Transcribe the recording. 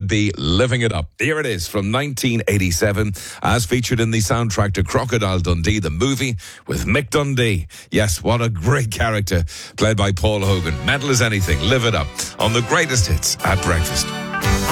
be living it up. Here it is from 1987, as featured in the soundtrack to Crocodile Dundee, the movie with Mick Dundee. Yes, what a great character, played by Paul Hogan. Mental as anything, live it up on the greatest hits at breakfast.